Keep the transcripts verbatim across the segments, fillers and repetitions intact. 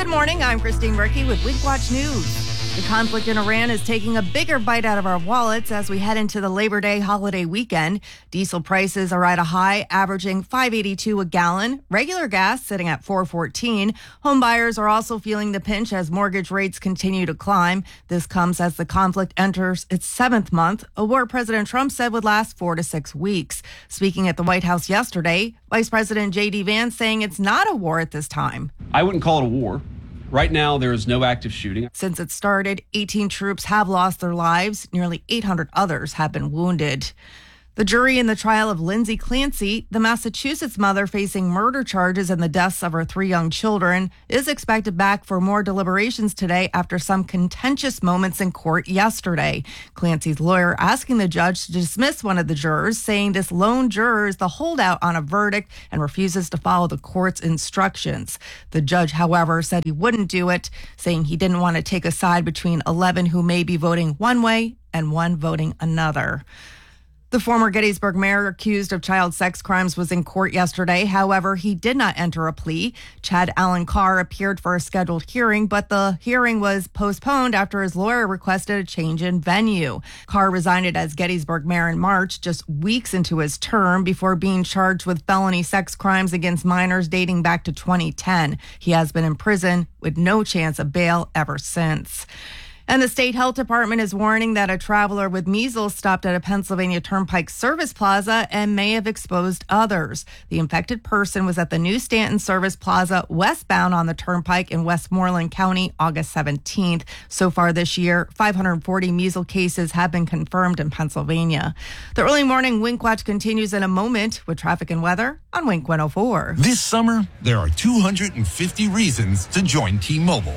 Good morning, I'm Christine Ricky with Wink Watch News. The conflict in Iran is taking a bigger bite out of our wallets as we head into the Labor Day holiday weekend. Diesel prices are at a high, averaging five eighty-two a gallon. Regular gas sitting at four fourteen. Home buyers are also feeling the pinch as mortgage rates continue to climb. This comes as the conflict enters its seventh month, a war President Trump said would last four to six weeks. Speaking at the White House yesterday, Vice President J D Vance saying it's not a war at this time. I wouldn't call it a war. Right now, there is no active shooting. Since it started, eighteen troops have lost their lives. Nearly eight hundred others have been wounded. The jury in the trial of Lindsay Clancy, the Massachusetts mother facing murder charges in the deaths of her three young children, is expected back for more deliberations today after some contentious moments in court yesterday. Clancy's lawyer asking the judge to dismiss one of the jurors, saying this lone juror is the holdout on a verdict and refuses to follow the court's instructions. The judge, however, said he wouldn't do it, saying he didn't want to take a side between eleven who may be voting one way and one voting another. The former Gettysburg mayor accused of child sex crimes was in court yesterday. However, he did not enter a plea. Chad Allen Carr appeared for a scheduled hearing, but the hearing was postponed after his lawyer requested a change in venue. Carr resigned as Gettysburg mayor in March, just weeks into his term, before being charged with felony sex crimes against minors dating back to twenty ten. He has been in prison with no chance of bail ever since. And the state health department is warning that a traveler with measles stopped at a Pennsylvania Turnpike service plaza and may have exposed others. The infected person was at the New Stanton Service Plaza westbound on the Turnpike in Westmoreland County August seventeenth. So far this year, five hundred forty measles cases have been confirmed in Pennsylvania. The early morning Wink Watch continues in a moment with traffic and weather on Wink one oh four. This summer, there are two hundred fifty reasons to join T-Mobile.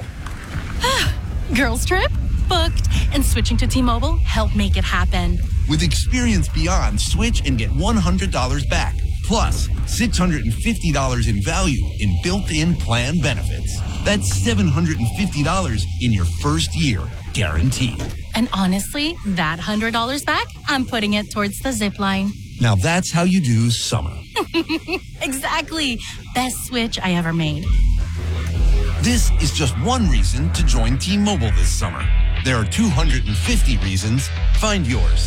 Girls trip? Booked. And switching to T-Mobile helped make it happen. With Experience Beyond, switch and get one hundred dollars back. Plus, six hundred fifty dollars in value in built-in plan benefits. That's seven hundred fifty dollars in your first year, guaranteed. And honestly, that one hundred dollars back, I'm putting it towards the zip line. Now that's how you do summer. Exactly. Best switch I ever made. This is just one reason to join T-Mobile this summer. There are two hundred fifty reasons. Find yours.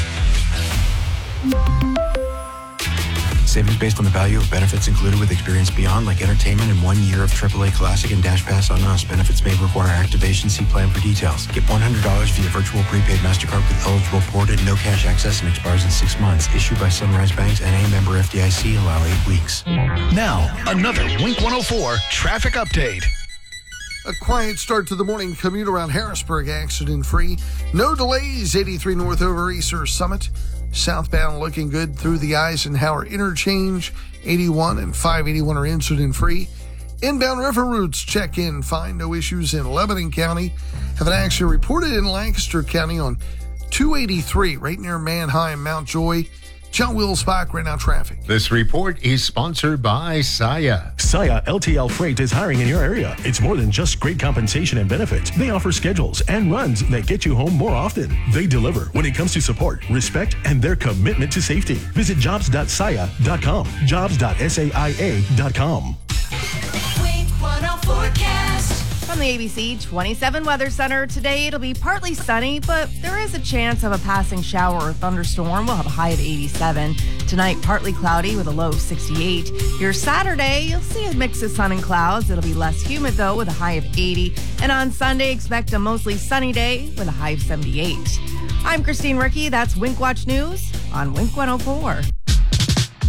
Savings based on the value of benefits included with Experience Beyond, like entertainment and one year of triple A Classic and Dash Pass on Us. Benefits may require activation. See plan for details. Get one hundred dollars via virtual prepaid MasterCard with eligible port and no cash access and expires in six months. Issued by Sunrise Banks, N A member F D I C. Allow eight weeks. Now, another Wink one oh four traffic update. A quiet start to the morning commute around Harrisburg, accident-free. No delays, eighty-three north over Easter Summit. Southbound looking good through the Eisenhower interchange. eighty-one and five eighty-one are incident-free. Inbound river routes check in fine. No issues in Lebanon County. Have an accident reported in Lancaster County on two eighty-three, right near Manheim, Mount Joy. John Wills-Bach, right now traffic. This report is sponsored by Saia. Saia L T L Freight is hiring in your area. It's more than just great compensation and benefits. They offer schedules and runs that get you home more often. They deliver when it comes to support, respect, and their commitment to safety. Visit jobs dot saia dot com. jobs dot saia dot com. Wink one oh forecast. From the A B C twenty-seven Weather Center, today it'll be partly sunny, but there is a chance of a passing shower or thunderstorm. We'll have a high of eighty-seven. Tonight, partly cloudy with a low of sixty-eight. Your Saturday, you'll see a mix of sun and clouds. It'll be less humid, though, with a high of eighty. And on Sunday, expect a mostly sunny day with a high of seventy-eight. I'm Christine Ricky. That's Wink Watch News on Wink one oh four.